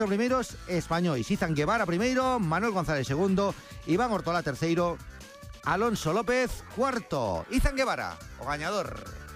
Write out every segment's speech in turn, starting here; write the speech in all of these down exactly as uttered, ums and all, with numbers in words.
Primeiros españois, Izan Guevara primeiro, Manuel González segundo, Iván Ortola terceiro, Alonso López cuarto. Izan Guevara, o gañador.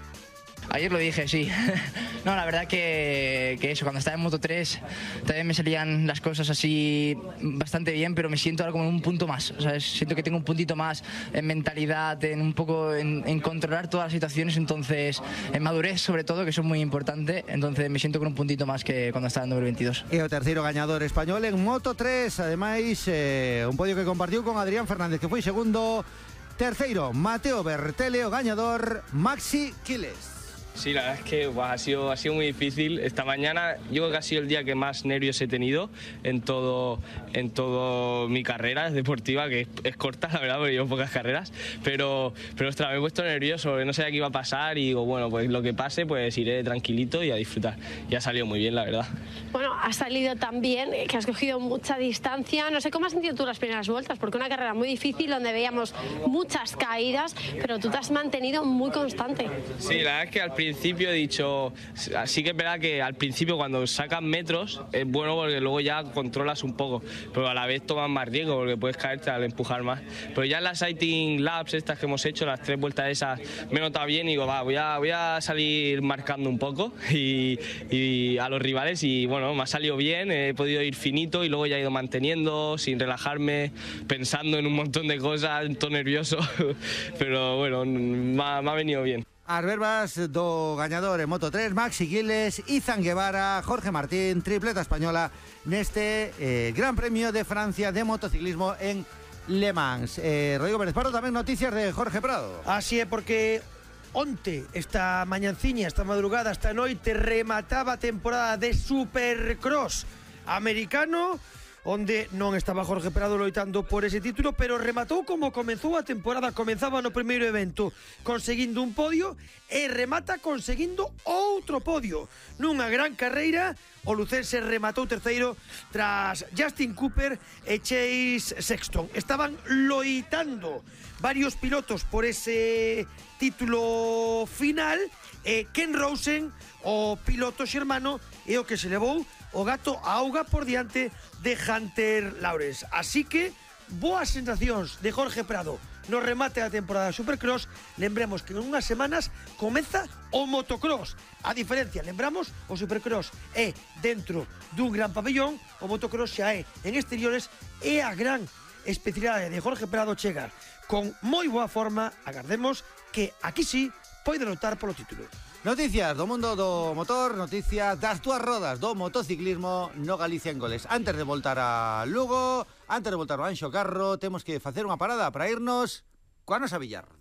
Ayer lo dije, sí. No, la verdad que, que eso, cuando estaba en Moto tres también me salían las cosas así bastante bien, pero me siento ahora como en un punto más, ¿sabes? Siento que tengo un puntito más en mentalidad, en un poco en, en controlar todas las situaciones, entonces en madurez sobre todo, que eso es muy importante, entonces me siento con un puntito más que cuando estaba en número veintidós. E o terceiro gañador español en Moto tres, ademais eh, un podio que compartiu con Adrián Fernández, que foi segundo. Terceiro, Mateo Bertele, o gañador, Maxi Quiles. Sí, la verdad es que bah, ha, sido, ha sido muy difícil. Esta mañana yo creo que ha sido el día que más nervios he tenido en todo, en todo mi carrera deportiva, que es, es corta, la verdad, porque llevo pocas carreras, pero, pero ostras, me he puesto nervioso, no sabía qué iba a pasar y digo, bueno, pues lo que pase, pues iré tranquilito y a disfrutar. Y ha salido muy bien, la verdad. Bueno, ha salido tan bien que has cogido mucha distancia. No sé cómo has sentido tú las primeras vueltas, porque una carrera muy difícil donde veíamos muchas caídas, pero tú te has mantenido muy constante. Sí, la verdad es que al principio Al principio he dicho, sí que es verdad que al principio cuando sacan metros es bueno porque luego ya controlas un poco, pero a la vez tomas más riesgo porque puedes caerte al empujar más. Pero ya en las sighting laps estas que hemos hecho, las tres vueltas esas, me he notado bien y digo, va, voy a, voy a salir marcando un poco y, y a los rivales y bueno, me ha salido bien, he podido ir finito y luego ya he ido manteniendo sin relajarme, pensando en un montón de cosas, todo nervioso, pero bueno, me ha, me ha venido bien. As verbas do gañador en Moto tres, Maxi Quiles, Izan Guevara, Jorge Martín, tripleta española neste eh, Gran Premio de Francia de motociclismo en Le Mans. Eh, Rodrigo Pérez Pardo, tamén noticias de Jorge Prado. Así é, porque onte, esta mañanciña, esta madrugada, esta noite, remataba a temporada de Supercross americano, onde non estaba Jorge Prado loitando por ese título, pero rematou como comenzou a temporada. Comenzaba no primeiro evento conseguindo un podio e remata conseguindo outro podio nunha gran carreira. O lucense rematou terceiro tras Justin Cooper e Chase Sexton. Estaban loitando varios pilotos por ese título final e Ken Rosen, o piloto xermano, é o que se levou o gato a auga por diante de Hunter Lawrence. Así que boas sensacións de Jorge Prado no remate da temporada de Supercross. Lembremos que en unhas semanas comeza o motocross. A diferencia, lembramos, o Supercross é dentro dun gran pabellón, o motocross xa é en exteriores, e a gran especialidade de Jorge Prado chegar con moi boa forma. Agardemos que aquí sí pode lotar polo título. Noticias do mundo do motor, noticias das túas rodas do motociclismo no Galicia en Goles. Antes de voltar a Lugo, antes de voltar ao Anxo Carro, temos que facer unha parada para irnos coa nosa Villar.